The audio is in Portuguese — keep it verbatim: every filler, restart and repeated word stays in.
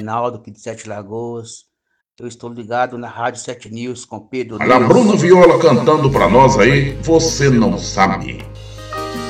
Reinaldo, aqui de Sete Lagoas. Eu estou ligado na Rádio Sete News com Pedro Olha a News. Bruna Viola cantando pra nós aí, Você Não Sabe.